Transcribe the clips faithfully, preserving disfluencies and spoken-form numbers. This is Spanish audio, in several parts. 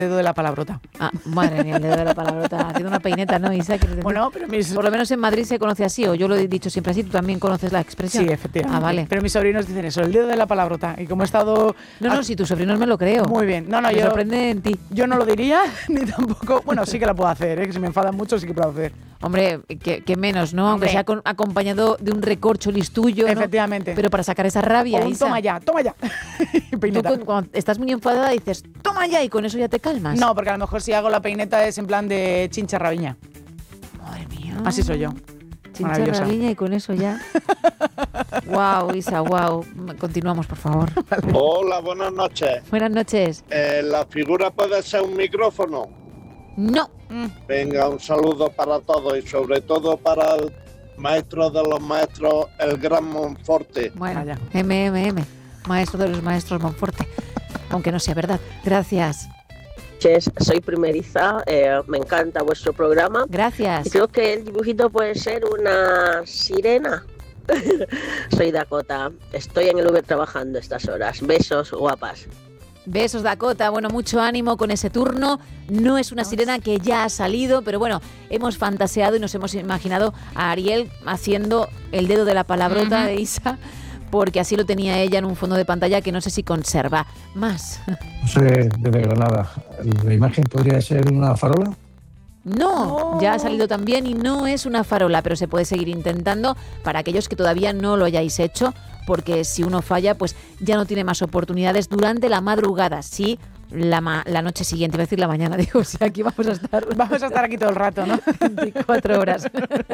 dedo de la palabrota. Ah, madre mía, el dedo de la palabrota. Haciendo una peineta, ¿no, Isa? Bueno, pero mis... Por lo menos en Madrid se conoce así, o yo lo he dicho siempre así, tú también conoces la expresión. Sí, efectivamente. Ah, vale. Pero mis sobrinos dicen eso, el dedo de la palabrota. Y como he estado... No, no, si tus sobrinos me lo creo. Muy bien. No, no, me yo... sorprende en ti. Yo no lo diría, ni tampoco... Bueno, sí que la puedo hacer, ¿eh? Que si me enfadan mucho sí que puedo hacer. Hombre, que, que menos, ¿no? Aunque Hombre. sea con, acompañado de un recorcholis tuyo, ¿no? Efectivamente. Pero para sacar esa rabia, O un Isa. toma ya, toma ya. Tú Peineta. cu- cuando estás muy enfadada dices, toma ya, y con eso ya te calmas. No, porque a lo mejor si hago la peineta es en plan de chincha rabiña. Madre mía. Así soy yo. Chincha Maravillosa. rabiña y con eso ya. Wow, Isa, wow. Continuamos, por favor. Hola, buenas noches. Buenas noches. Eh, ¿La figura puede ser un micrófono? No. Venga, un saludo para todos y sobre todo para el maestro de los maestros, el gran Monforte. Bueno, Vaya. M M M, maestro de los maestros Monforte. Aunque no sea verdad. Gracias. Noches, soy primeriza, eh, me encanta vuestro programa. Gracias. Y creo que el dibujito puede ser una sirena. Soy Dakota, estoy en el Uber trabajando estas horas. Besos, guapas. Besos, Dakota. Bueno, mucho ánimo con ese turno. No es una sirena que ya ha salido, pero bueno, hemos fantaseado y nos hemos imaginado a Ariel haciendo el dedo de la palabrota Ujú. de Isa, porque así lo tenía ella en un fondo de pantalla que no sé si conserva. Más. José desde Granada. ¿La imagen podría ser una farola? No, ya ha salido también y no es una farola, pero se puede seguir intentando para aquellos que todavía no lo hayáis hecho, porque si uno falla, pues ya no tiene más oportunidades durante la madrugada, sí, la, ma- la noche siguiente, iba a decir la mañana, digo, o sea, aquí vamos a estar Vamos a estar aquí todo el rato, ¿no? veinticuatro horas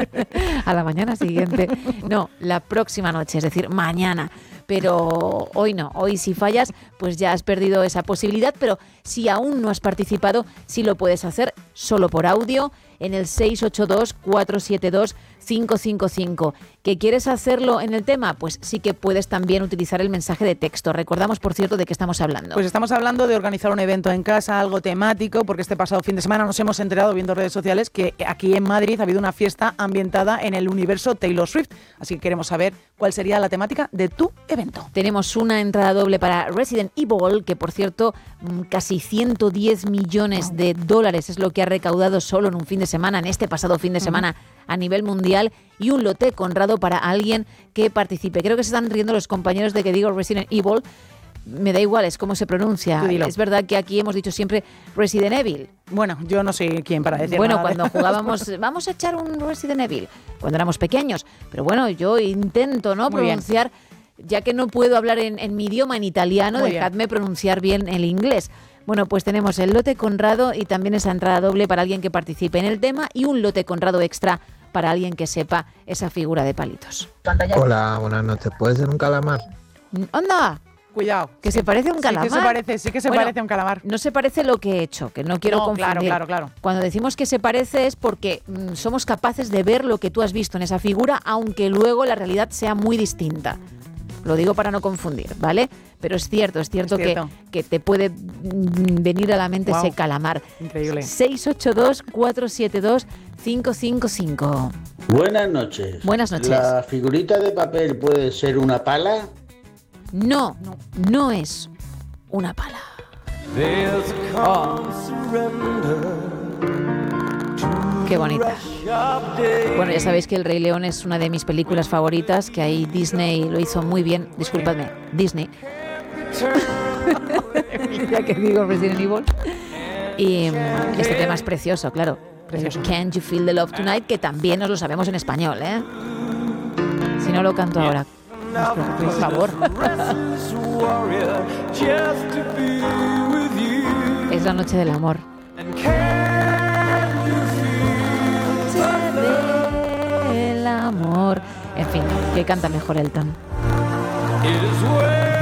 a la mañana siguiente. No, la próxima noche, es decir, mañana. Pero hoy no, hoy si fallas, pues ya has perdido esa posibilidad, pero si aún no has participado, sí lo puedes hacer solo por audio en el seis ocho dos, cuatro siete dos, cinco cinco cinco. ¿Que quieres hacerlo en el tema? Pues sí que puedes también utilizar el mensaje de texto. Recordamos, por cierto, de qué estamos hablando. Pues estamos hablando de organizar un evento en casa, algo temático, porque este pasado fin de semana nos hemos enterado viendo redes sociales que aquí en Madrid ha habido una fiesta ambientada en el universo Taylor Swift. Así que queremos saber cuál sería la temática de tu evento. Tenemos una entrada doble para Resident Evil, que por cierto, mm, casi ciento diez millones de dólares es lo que ha recaudado solo en un fin de semana, en este pasado fin de semana a nivel mundial, y un lote conrado para alguien que participe. Creo que se están riendo los compañeros de que digo Resident Evil. Me da igual, es cómo se pronuncia. Tú dilo. Es verdad que aquí hemos dicho siempre Resident Evil. Bueno, yo no soy quien para decir Bueno, nada de- cuando jugábamos, vamos a echar un Resident Evil, cuando éramos pequeños. Pero bueno, yo intento, ¿no?, Muy bien. pronunciar, ya que no puedo hablar en, en mi idioma, en italiano, Muy bien. dejadme pronunciar bien el inglés. Bueno, pues tenemos el lote conrado y también esa entrada doble para alguien que participe en el tema y un lote conrado extra para alguien que sepa esa figura de palitos. Hola, buenas noches. ¿Puede ser un calamar? ¡Anda! Cuidado. Que se parece a un calamar. Sí que se parece, sí que se Bueno, parece a un calamar. No se parece lo que he hecho, que no quiero No, confundir. claro, claro, claro. Cuando decimos que se parece es porque mm, somos capaces de ver lo que tú has visto en esa figura, aunque luego la realidad sea muy distinta. Lo digo para no confundir, ¿vale? Pero es cierto, es cierto, Es cierto. Que, que te puede mm, venir a la mente Guau. ese calamar. Increíble. seis ocho dos, cuatro siete dos, cinco cinco cinco. Buenas noches. Buenas noches. ¿La figurita de papel puede ser una pala? No, no es una pala. Oh. Qué bonita. Bueno, ya sabéis que El Rey León es una de mis películas favoritas, que ahí Disney lo hizo muy bien. Disculpadme, Disney. Ya que digo Resident Evil. Y mm, este tema es precioso, claro. Precioso. Can't You Feel the Love Tonight, que también nos lo sabemos en español, ¿eh? Si no lo canto ahora. Por favor. Es la noche del amor. Del amor. En fin, que canta mejor Elton. It is well.